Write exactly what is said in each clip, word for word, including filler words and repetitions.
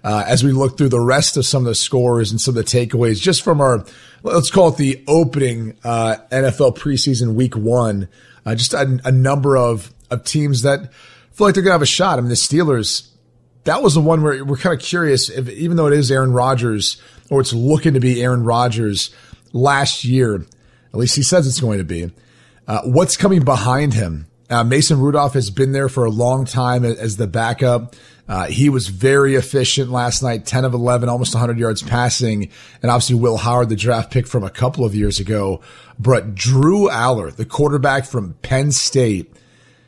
uh, as we look through the rest of some of the scores and some of the takeaways just from our, let's call it the opening uh, N F L preseason week one, uh, just a, a number of, of teams that feel like they're going to have a shot. I mean, the Steelers, that was the one where we're kind of curious if, even though it is Aaron Rodgers, or it's looking to be Aaron Rodgers last year, at least he says it's going to be, uh, what's coming behind him? Uh, Mason Rudolph has been there for a long time as the backup. Uh, he was very efficient last night, ten of eleven, almost one hundred yards passing. And obviously Will Howard, the draft pick from a couple of years ago. But Drew Aller, the quarterback from Penn State,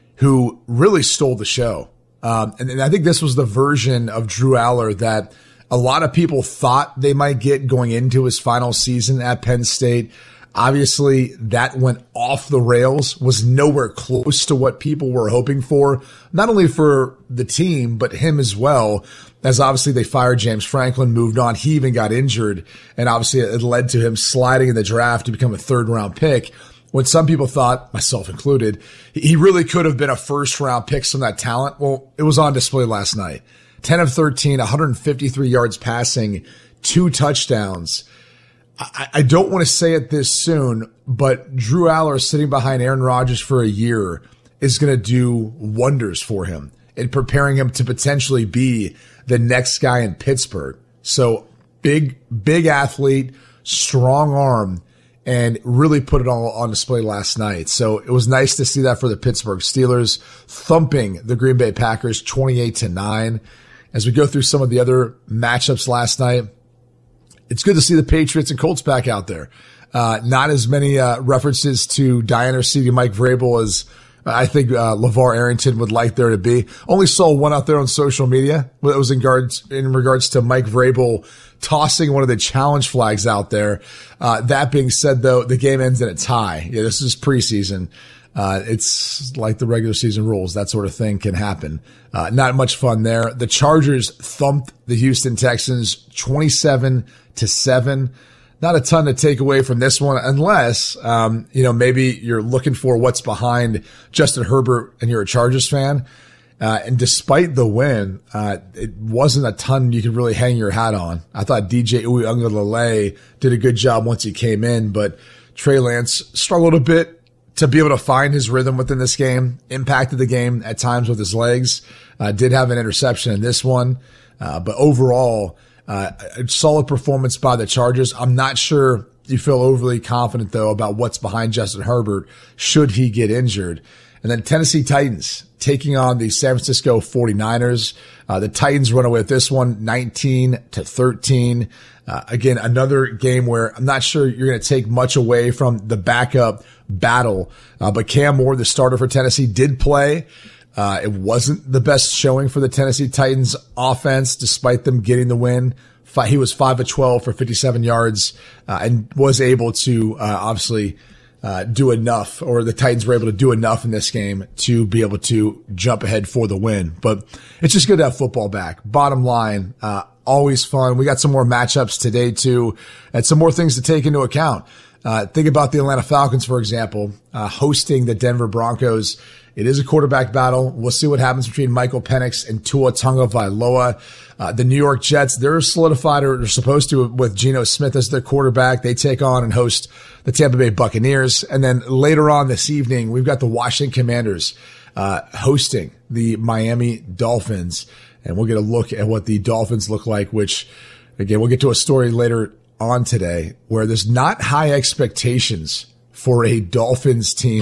who really stole the show. Um, and, and I think this was the version of Drew Aller that a lot of people thought they might get going into his final season at Penn State. Obviously, that went off the rails, was nowhere close to what people were hoping for, not only for the team, but him as well, as obviously they fired James Franklin, moved on. He even got injured, and obviously it led to him sliding in the draft to become a third-round pick, when some people thought, myself included, he really could have been a first-round pick, some of that talent. Well, it was on display last night. ten of thirteen, one hundred fifty-three yards passing, two touchdowns. I, I don't want to say it this soon, but Drew Aller sitting behind Aaron Rodgers for a year is going to do wonders for him in preparing him to potentially be the next guy in Pittsburgh. So big, big athlete, strong arm, and really put it all on display last night. So it was nice to see that for the Pittsburgh Steelers, thumping the Green Bay Packers twenty-eight to nine. As we go through some of the other matchups last night, it's good to see the Patriots and Colts back out there. Uh, not as many uh, references to Diana seating Mike Vrabel as I think uh, LeVar Arrington would like there to be. Only saw one out there on social media. It was in regards, in regards to Mike Vrabel tossing one of the challenge flags out there. Uh, that being said, though, the game ends in a tie. Yeah, this is preseason. Uh, it's like the regular season rules. That sort of thing can happen. Uh, not much fun there. The Chargers thumped the Houston Texans twenty-seven to seven. Not a ton to take away from this one unless, um, you know, maybe you're looking for what's behind Justin Herbert and you're a Chargers fan. Uh, and despite the win, uh, it wasn't a ton you could really hang your hat on. I thought D J Uiagalelei did a good job once he came in, but Trey Lance struggled a bit to be able to find his rhythm within this game, impacted the game at times with his legs, uh, did have an interception in this one. Uh, but overall, uh, a solid performance by the Chargers. I'm not sure you feel overly confident though about what's behind Justin Herbert should he get injured. And then Tennessee Titans taking on the San Francisco forty-niners. Uh, the Titans run away with this one, nineteen to thirteen. Uh, again, another game where I'm not sure you're going to take much away from the backup battle. Uh, but Cam Moore, the starter for Tennessee, did play. Uh, it wasn't the best showing for the Tennessee Titans offense, despite them getting the win. He was five of twelve for fifty-seven yards, uh, and was able to, uh, obviously, Uh, do enough, or the Titans were able to do enough in this game to be able to jump ahead for the win. But it's just good to have football back. Bottom line, uh, always fun. We got some more matchups today too, and some more things to take into account. Uh, think about the Atlanta Falcons, for example, uh, hosting the Denver Broncos. It is a quarterback battle. We'll see what happens between Michael Penix and Tua Tagovailoa. Uh, the New York Jets, they're solidified, or they're supposed to, with Geno Smith as their quarterback. They take on and host the Tampa Bay Buccaneers. And then later on this evening, we've got the Washington Commanders uh, hosting the Miami Dolphins. And we'll get a look at what the Dolphins look like, which, again, we'll get to a story later on today where there's not high expectations for a Dolphins team.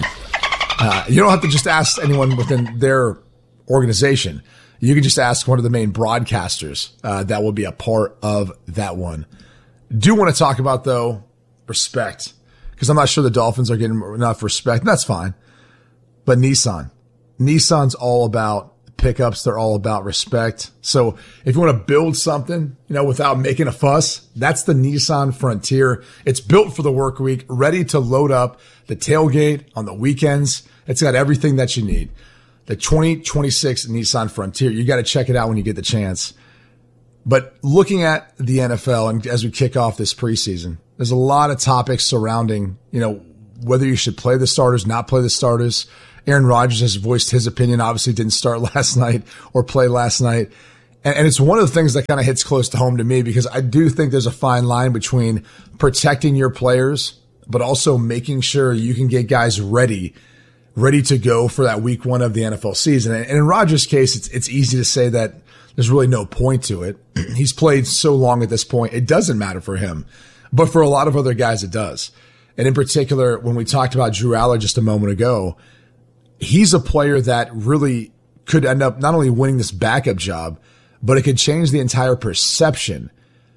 Uh, you don't have to just ask anyone within their organization. You can just ask one of the main broadcasters uh, that will be a part of that one. Do want to talk about, though, respect, because I'm not sure the Dolphins are getting enough respect, and that's fine. But Nissan. Nissan's all about pickups. They're all about respect. So if you want to build something, you know, without making a fuss, that's the Nissan Frontier. It's built for the work week, ready to load up the tailgate on the weekends. It's got everything that you need. The twenty twenty-six Nissan Frontier. You got to check it out when you get the chance. But looking at the N F L, and as we kick off this preseason, there's a lot of topics surrounding, you know, whether you should play the starters, not play the starters. Aaron Rodgers has voiced his opinion, obviously didn't start last night or play last night. And, and it's one of the things that kind of hits close to home to me, because I do think there's a fine line between protecting your players, but also making sure you can get guys ready, ready to go for that week one of the N F L season. And in Rodgers' case, it's, it's easy to say that there's really no point to it. He's played so long at this point, it doesn't matter for him. But for a lot of other guys, it does. And in particular, when we talked about Drew Aller just a moment ago, he's a player that really could end up not only winning this backup job, but it could change the entire perception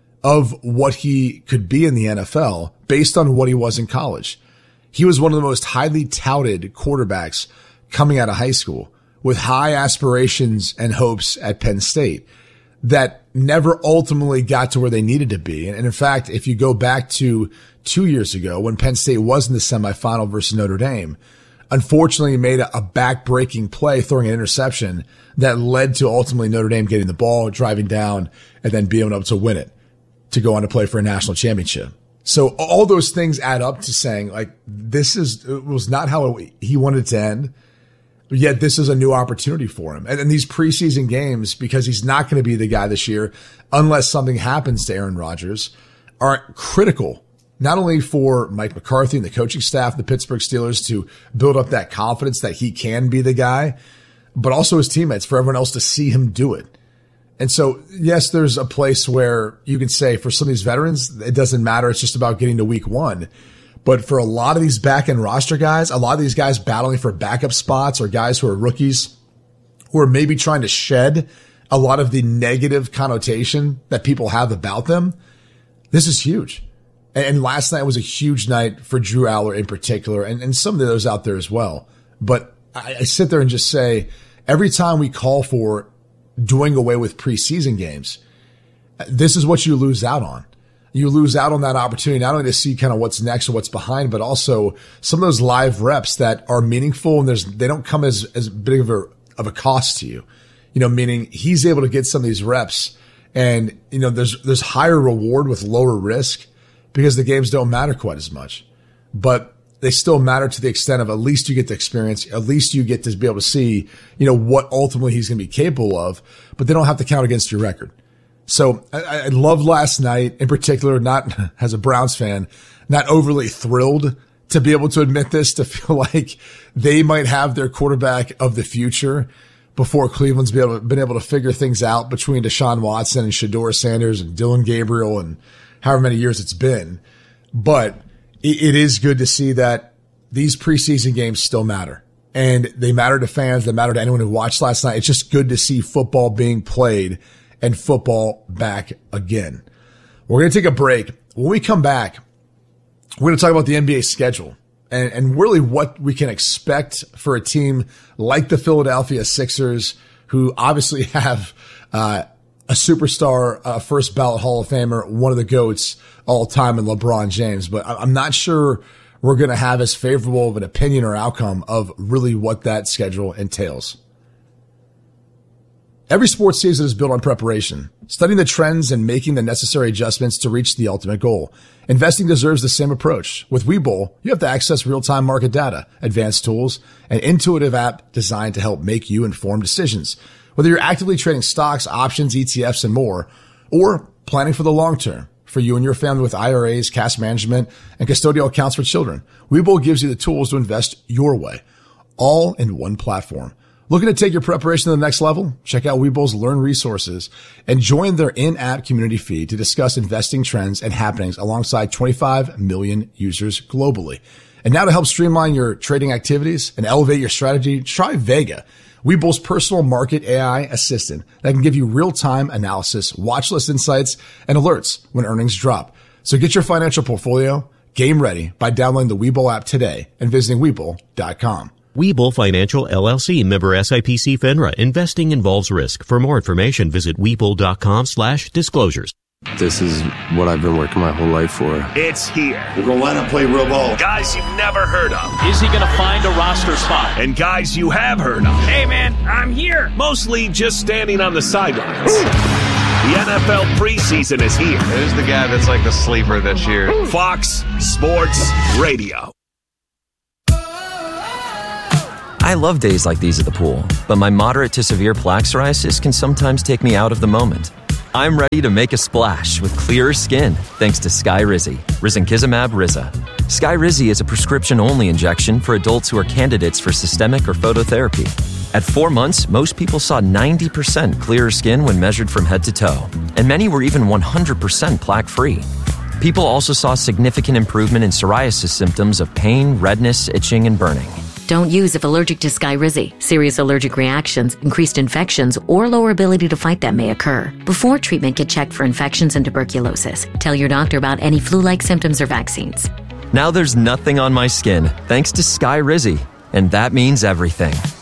of what he could be in the N F L based on what he was in college. He was one of the most highly touted quarterbacks coming out of high school, with high aspirations and hopes at Penn State that never ultimately got to where they needed to be. And in fact, if you go back to two years ago when Penn State was in the semifinal versus Notre Dame, unfortunately made a, a back-breaking play, throwing an interception that led to ultimately Notre Dame getting the ball, driving down, and then being able to win it to go on to play for a national championship. So all those things add up to saying, like, this is it was not how it, he wanted it to end. Yet this is a new opportunity for him. And in these preseason games, because he's not going to be the guy this year, unless something happens to Aaron Rodgers, are critical, not only for Mike McCarthy and the coaching staff, the Pittsburgh Steelers, to build up that confidence that he can be the guy, but also his teammates, for everyone else to see him do it. And so, yes, there's a place where you can say for some of these veterans, it doesn't matter. It's just about getting to week one. But for a lot of these back-end roster guys, a lot of these guys battling for backup spots, or guys who are rookies who are maybe trying to shed a lot of the negative connotation that people have about them, this is huge. And last night was a huge night for Drew Aller in particular, and, and some of those out there as well. But I, I sit there and just say, every time we call for doing away with preseason games, this is what you lose out on. You lose out on that opportunity not only to see kind of what's next or what's behind, but also some of those live reps that are meaningful, and there's they don't come as as big of a of a cost to you. You know, meaning he's able to get some of these reps, and you know there's there's higher reward with lower risk because the games don't matter quite as much, but they still matter to the extent of at least you get the experience, at least you get to be able to see you know what ultimately he's going to be capable of, but they don't have to count against your record. So I, I loved last night in particular, not as a Browns fan, not overly thrilled to be able to admit this, to feel like they might have their quarterback of the future before Cleveland's been able, been able to figure things out between Deshaun Watson and Shedeur Sanders and Dylan Gabriel and however many years it's been. But it, it is good to see that these preseason games still matter. And they matter to fans. They matter to anyone who watched last night. It's just good to see football being played and football back again. We're going to take a break. When we come back, we're going to talk about the N B A schedule and, and really what we can expect for a team like the Philadelphia Sixers, who obviously have uh, a superstar, a first ballot Hall of Famer, one of the GOATs all time in LeBron James. But I'm not sure we're going to have as favorable of an opinion or outcome of really what that schedule entails. Every sports season is built on preparation, studying the trends and making the necessary adjustments to reach the ultimate goal. Investing deserves the same approach. With Webull, you have to access real-time market data, advanced tools, an intuitive app designed to help make you informed decisions. Whether you're actively trading stocks, options, E T Fs, and more, or planning for the long term for you and your family with I R As, cash management, and custodial accounts for children, Webull gives you the tools to invest your way, all in one platform. Looking to take your preparation to the next level? Check out Webull's Learn Resources and join their in-app community feed to discuss investing trends and happenings alongside twenty-five million users globally. And now to help streamline your trading activities and elevate your strategy, try Vega, Webull's personal market A I assistant that can give you real-time analysis, watch list insights, and alerts when earnings drop. So get your financial portfolio game ready by downloading the Webull app today and visiting Webull dot com. Webull Financial, L L C, member S I P C FINRA. Investing involves risk. For more information, visit Webull dot com slash disclosures. This is what I've been working my whole life for. It's here. We're going to line up, play real ball. Guys you've never heard of. Is he going to find a roster spot? And guys you have heard of. Hey, man, I'm here. Mostly just standing on the sidelines. The N F L preseason is here. Who's the guy that's like the sleeper this year? Fox Sports Radio. I love days like these at the pool, but my moderate to severe plaque psoriasis can sometimes take me out of the moment. I'm ready to make a splash with clearer skin thanks to Skyrizi, risankizumab Riza. Skyrizi is a prescription-only injection for adults who are candidates for systemic or phototherapy. At four months, most people saw ninety percent clearer skin when measured from head to toe, and many were even one hundred percent plaque-free. People also saw significant improvement in psoriasis symptoms of pain, redness, itching, and burning. Don't use if allergic to Skyrizi. Serious allergic reactions, increased infections, or lower ability to fight them may occur. Before treatment, get checked for infections and tuberculosis. Tell your doctor about any flu-like symptoms or vaccines. Now there's nothing on my skin, thanks to Skyrizi, and that means everything.